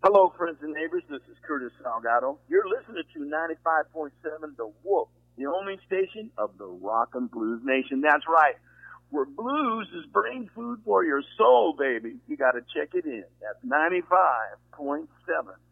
Hello, friends and neighbors. This is Curtis Salgado. You're listening to 95.7 The Wolf, the only station of the Rock and Blues Nation. That's right. Where blues is brain food for your soul, baby. You got to check it in. That's 95.7